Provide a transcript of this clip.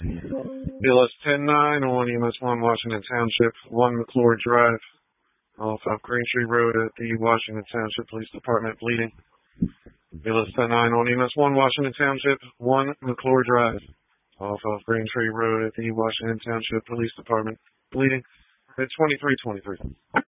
BLS 10-9 on EMS 1 Washington Township, 1 McClure Drive, off of Green Tree Road at the Washington Township Police Department, bleeding. BLS 10-9 on EMS 1 Washington Township, 1 McClure Drive, off of Green Tree Road at the Washington Township Police Department, bleeding at 2323.